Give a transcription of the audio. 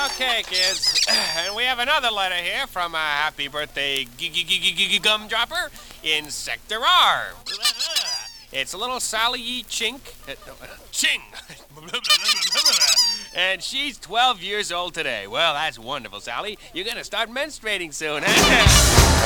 Okay, kids. And we have another letter here from a happy birthday gumdropper in Sector R. It's a little Sally E. Chink. Ching! And she's 12 years old today. Well, that's wonderful, Sally. You're going to start menstruating soon.